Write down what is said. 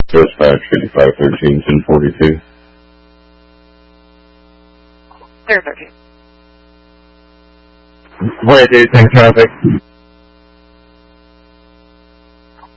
Dispatch 5513, 1042. Clear 13. 22, tank traffic.